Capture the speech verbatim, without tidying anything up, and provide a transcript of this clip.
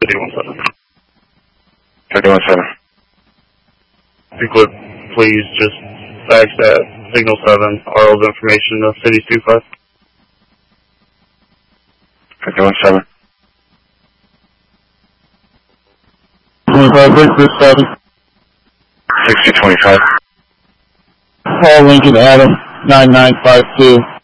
City one seven. City one seven. If you could please just fax that Signal seven R L's information to Cities two five. City one seven. twenty-five, Breakfast seven. sixty twenty-five. Paul Lincoln Adam, nine nine five two.